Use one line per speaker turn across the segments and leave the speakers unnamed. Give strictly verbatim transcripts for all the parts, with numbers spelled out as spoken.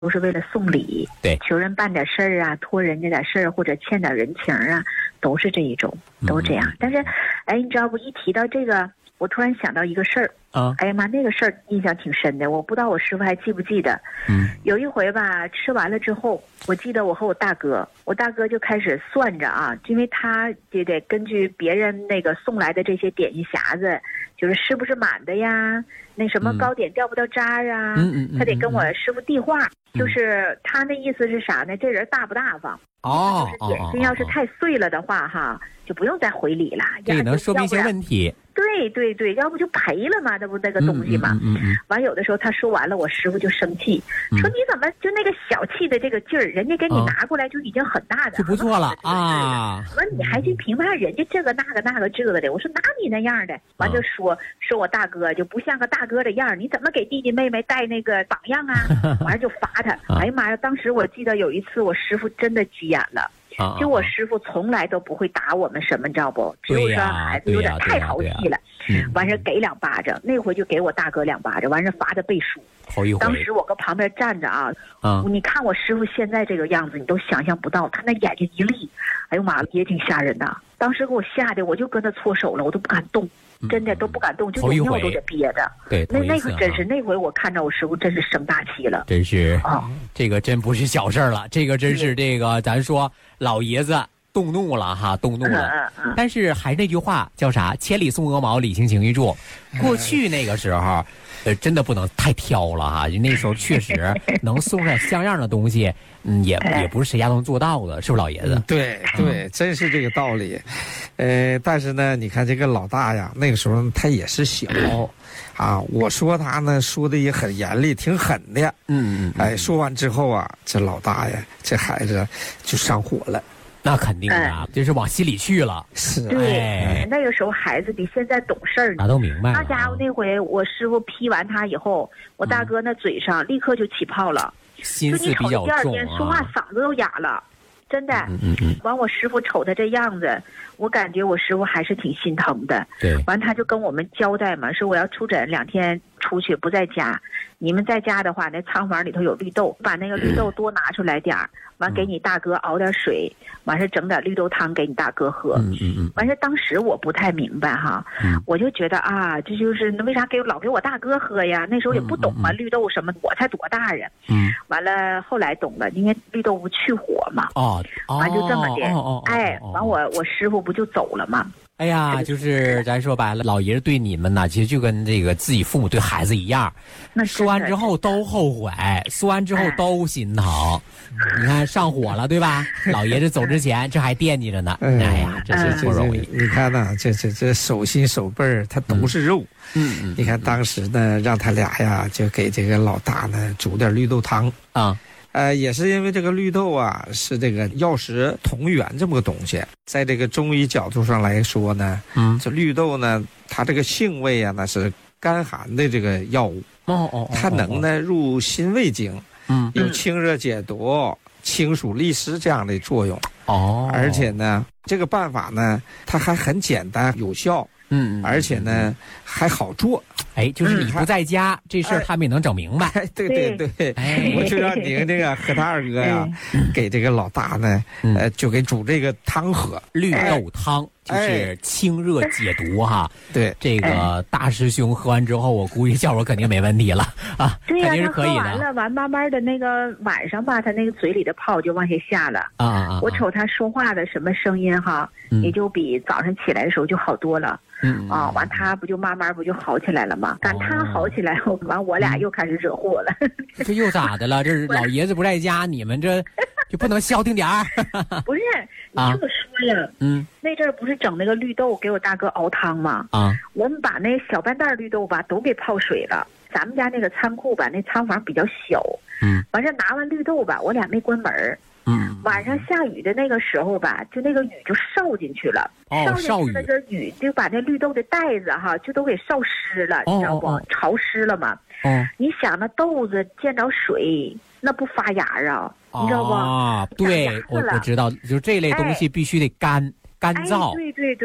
都是为了送礼，
对，
求人办点事儿啊，托人家点事儿或者欠点人情啊，都是这一种，都这样。嗯、但是，哎，你知道不？一提到这个，我突然想到一个事儿啊，哎呀妈，那个事儿印象挺深的，我不知道我师傅还记不记得。嗯，有一回吧，吃完了之后，我记得我和我大哥，我大哥就开始算着啊，因为他就得根据别人那个送来的这些点心匣子，就是是不是满的呀？那什么糕点掉不掉渣啊？嗯嗯，他得跟我师傅递话。就是他那意思是啥呢？这人大不大方？哦，就是点心要是太碎了的话，哈，就不用再回礼了。
这也能说明一些问题。
对对对，要不就赔了嘛，这不这个东西嘛。嗯嗯。完有的时候他说完了，我师傅就生气，说你怎么就那个小气的这个劲儿，人家给你拿过来就已经很大的，
就不错了啊。
完你还去评判人家这个那个那个这个的，我说哪你那样的？完就说说我大哥就不像个大哥的样，你怎么给弟弟妹妹带那个榜样啊？完就罚他。哎呀妈呀！当时我记得有一次我师傅真的急眼了。就我师傅从来都不会打我们什么，你知道不？只有说孩子有点太淘气了，完事给两巴掌，那回就给我大哥两巴掌，完事罚他背书。当时我搁旁边站着啊，啊你看我师傅现在这个样子，你都想象不到，他那眼睛一立，哎呦妈，也挺吓人的。当时给我吓得，我就跟他搓手了，我都不敢动。真的都不敢动，就有尿都得憋着。
对，
那那回真是那回我看着我师傅真是生大气了，
真是啊，这个真不是小事了，这个真是这个咱说老爷子动怒了哈，动怒了。嗯嗯、但是还是那句话叫啥？千里送鹅毛，礼轻情意重。过去那个时候，呃，真的不能太挑了哈，那时候确实能送上像样的东西。嗯，也也不是谁家都能做到的，是不是老爷子？
对对，真是这个道理。呃，但是呢，你看这个老大呀，那个时候他也是小，啊，我说他呢说的也很严厉，挺狠的。嗯嗯。哎，说完之后啊，这老大呀，这孩子就上火了。
那肯定的，嗯、就是往心里去了。
是，
对、
哎，
那个时候孩子比现在懂事儿，
他都明白了。
那家伙那回我师傅批完他以后，我大哥那嘴上立刻就起泡了。
心思比较重啊！
就你瞅第二天说话嗓子都哑了，真的。嗯嗯嗯。完，我师傅瞅他这样子，我感觉我师傅还是挺心疼的。
对。
完，他就跟我们交代嘛，说我要出诊两天出去不在家，你们在家的话，那仓房里头有绿豆，把那个绿豆多拿出来点儿，完给你大哥熬点水，完事整点绿豆汤给你大哥喝。嗯嗯嗯。完事当时我不太明白哈，嗯、我就觉得啊，这就是为啥给老给我大哥喝呀？那时候也不懂嘛，嗯嗯、绿豆什么，我才多大呀？嗯。完了后来懂了，因为绿豆不去火嘛。哦。完就这么的。哦哦。哎，完我我师傅不就走了吗？
哎呀，就是咱说白了，老爷子对你们呢，其实就跟这个自己父母对孩子一样。那说完之后都后悔，说完之后都心疼。你看上火了，对吧？老爷子走之前这还惦记着呢。哎呀，这是不容易。
你看呐，这这这手心手背儿，它都是肉。嗯嗯。你看当时呢，让他俩呀，就给这个老大呢煮点绿豆汤啊。呃，也是因为这个绿豆啊，是这个药食同源这么个东西，在这个中医角度上来说呢，嗯，这绿豆呢，它这个性味啊，那是甘寒的这个药物，哦哦，它能呢入心胃经，嗯，有清热解毒、清暑利湿这样的作用，哦，而且呢，这个办法呢，它还很简单有效。嗯，而且呢还好做，
哎，就是你不在家，嗯、这事儿他们也能整明白。
哎、对对对，哎、我就让您这个和他二哥呀，给这个老大呢，嗯、呃，就给煮这个汤喝，
绿豆汤。就是清热解毒哈，
对
这个大师兄喝完之后，我估计效果肯定没问题了啊，
对呀、
肯定是可以的。
完了，完慢慢的那个晚上吧，他那个嘴里的泡就往下下了啊啊！我瞅他说话的什么声音哈，嗯、也就比早上起来的时候就好多了。嗯啊，完他不就慢慢不就好起来了吗？赶他好起来，完我俩又开始惹祸了。
这又咋的了？这是老爷子不在家，你们这就不能消停点儿？
不是，你这么说呀？嗯，那阵儿不是整那个绿豆给我大哥熬汤吗？啊，我们把那小半袋绿豆吧都给泡水了。咱们家那个仓库吧，那仓房比较小。嗯，完事拿完绿豆吧，我俩没关门。嗯，晚上下雨的那个时候吧，就那个雨就烧进去了，
哦、
烧进去了，这雨就把那绿豆的袋子哈，就都给烧湿了，哦、你知道不？哦、潮湿了嘛。哦，你想那豆子见着水，那不发芽啊？你知道不？
啊，对，我我知道，就这类东西必须得干、哎、干燥。
哎、对对对。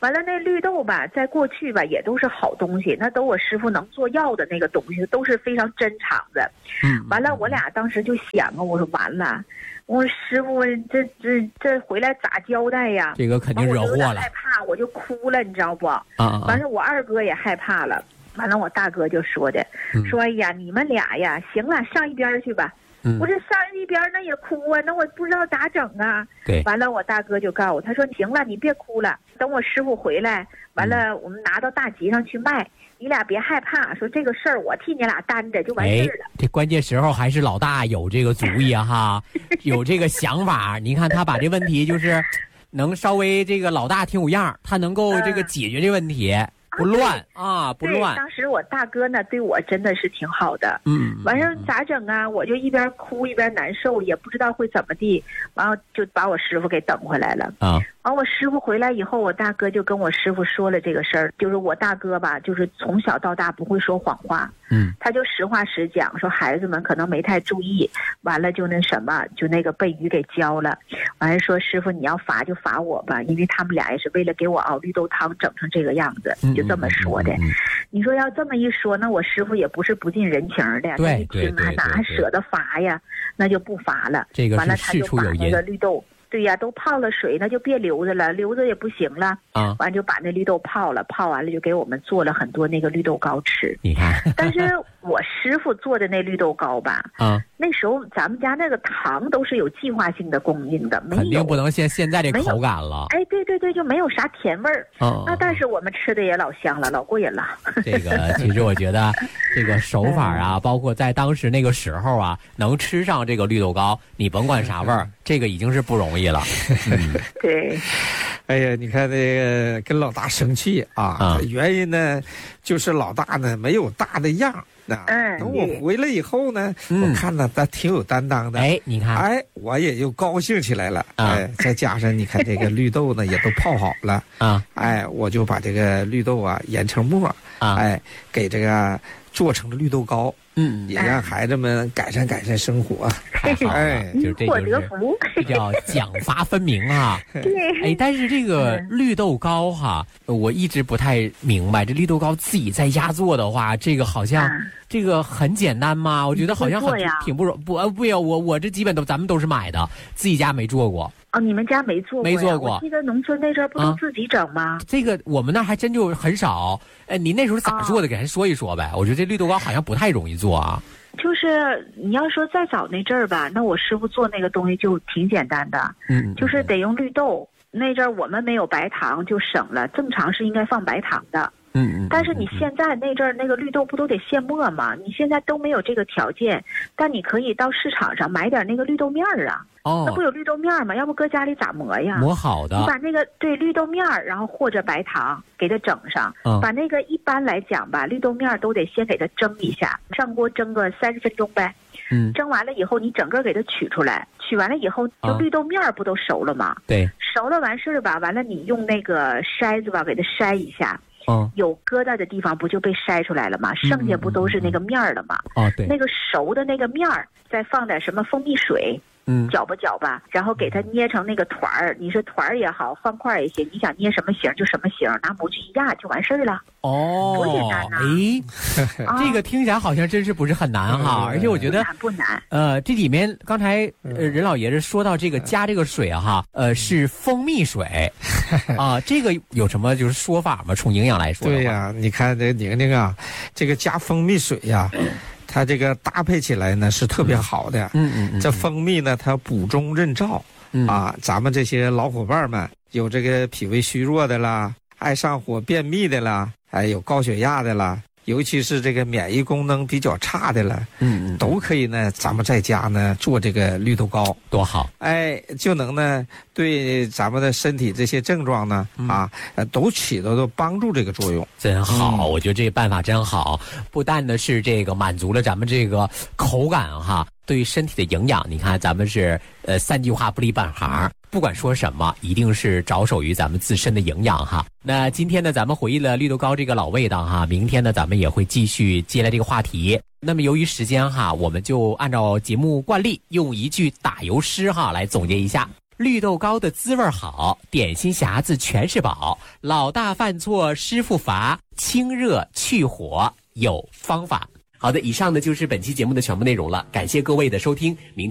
完了那绿豆吧，在过去吧也都是好东西，那都我师傅能做药的那个东西，都是非常珍藏的。嗯，完了我俩当时就想啊，我说完了，我说师傅这这这回来咋交代呀？
这个肯定惹祸了。
害怕，我就哭了，你知道不？啊啊！完了我二哥也害怕了，完了我大哥就说的，嗯、说哎呀你们俩呀，行了上一边去吧。嗯、我这上一边那也哭啊，那我不知道咋整啊。
对，
完了我大哥就告诉我，他说行了，你别哭了，等我师傅回来，完了我们拿到大集上去卖，你俩别害怕，说这个事儿我替你俩担着就完事儿了。
这关键时候还是老大有这个主意啊哈，有这个想法。你看他把这问题就是能稍微这个老大挺有样，他能够这个解决这问题。嗯不乱啊，不乱。
当时我大哥呢对我真的是挺好的，嗯，完事咋整啊？我就一边哭一边难受，也不知道会怎么地，完了就把我师傅给等回来了啊。完我师傅回来以后，我大哥就跟我师傅说了这个事儿，就是我大哥吧，就是从小到大不会说谎话，嗯，他就实话实讲，说孩子们可能没太注意，完了就那什么，就那个被鱼给浇了，完了说师傅你要罚就罚我吧，因为他们俩也是为了给我熬绿豆汤整成这个样子，嗯、就这么说的。嗯嗯嗯、你说要这么一说，那我师傅也不是不近人情的，
对
一听啊哪还舍得罚呀？那就不罚了。
这个
完了他就把那个绿豆。对呀，都泡了水，那就别留着了，留着也不行了。啊，完就把那绿豆泡了，泡完了就给我们做了很多那个绿豆糕吃。
你看，
但是我师傅做的那绿豆糕吧，啊，那时候咱们家那个糖都是有计划性的供应的，没有
肯定不能现现在这口感了。
哎，对对对，就没有啥甜味儿。哦，那但是我们吃的也老香了，老过瘾了。
这个其实我觉得这个手法啊，包括在当时那个时候啊，能吃上这个绿豆糕，你甭管啥味儿，这个已经是不容易了。
嗯，对。
哎呀，你看那个跟老大生气啊，啊原因呢，就是老大呢没有大的样。那
嗯，
等我回来以后呢，嗯、我看呢他挺有担当的。
哎，你看，
哎，我也就高兴起来了。啊、哎，再加上你看这个绿豆呢也都泡好了啊，哎，我就把这个绿豆啊研成沫啊，哎，给这个做成了绿豆糕。嗯，也让孩子们改善改善生活。
哎，就这就是这叫奖罚分明啊。
对，
哎，但是这个绿豆糕哈，我一直不太明白，这绿豆糕自己在家做的话，这个好像这个很简单吗？我觉得好像很挺不容不呃不呀，我我这基本都咱们都是买的，自己家没做过。
哦，你们家没做过？
没做过。
我记得农村那阵儿不都自己整吗？
啊、这个我们那还真就很少。哎，你那时候咋做的？给人说一说呗。我觉得这绿豆糕好像不太容易做啊。
就是你要说再早那阵儿吧，那我师傅做那个东西就挺简单的。嗯。就是得用绿豆，那阵儿我们没有白糖，就省了。正常是应该放白糖的。嗯嗯。但是你现在那阵儿那个绿豆不都得现磨吗？你现在都没有这个条件，但你可以到市场上买点那个绿豆面儿啊。哦，那不有绿豆面吗？要不搁家里咋磨呀？
磨好的。
你把那个对绿豆面，然后和着白糖给它整上。嗯。把那个一般来讲吧，绿豆面都得先给它蒸一下，上锅蒸个三十分钟呗。嗯。蒸完了以后，你整个给它取出来，取完了以后，就绿豆面不都熟了吗？
对。
熟了完事儿吧，完了你用那个筛子吧给它筛一下。嗯。有疙瘩的地方不就被筛出来了吗？剩下不都是那个面了吗？
哦，对。
那个熟的那个面儿，再放点什么蜂蜜水。嗯，搅吧搅吧，然后给它捏成那个团儿。你是团儿也好，方块也行，你想捏什么形就什么形，拿模具一压就完事儿了。
哦，
多简单呐！
哎，这个听起来好像真是不是很难哈，而且我觉得
不难。
呃，这里面刚才呃任老爷子说到这个加这个水啊哈，呃是蜂蜜水啊，这个有什么就是说法吗？从营养来说？
对呀，你看这宁宁啊，这个加蜂蜜水呀。它这个搭配起来呢是特别好的，嗯嗯嗯，这蜂蜜呢它补中润燥，嗯啊，咱们这些老伙伴们有这个脾胃虚弱的啦，爱上火便秘的啦，还有高血压的啦，尤其是这个免疫功能比较差的了，嗯嗯，都可以呢，咱们在家呢做这个绿豆糕，
多好，
哎，就能呢对咱们的身体这些症状呢，嗯、啊，都起到的帮助这个作用，
真好，嗯、我觉得这个办法真好，不但的是这个满足了咱们这个口感哈，对于身体的营养，你看咱们是呃三句话不离本行。不管说什么，一定是着手于咱们自身的营养哈。那今天呢，咱们回忆了绿豆糕这个老味道哈，明天呢，咱们也会继续接来这个话题。那么由于时间哈，我们就按照节目惯例，用一句打油诗哈来总结一下。 绿豆糕的滋味好，点心匣子全是宝。老大犯错师傅罚，清热去火有方法。好的，以上呢就是本期节目的全部内容了，感谢各位的收听。明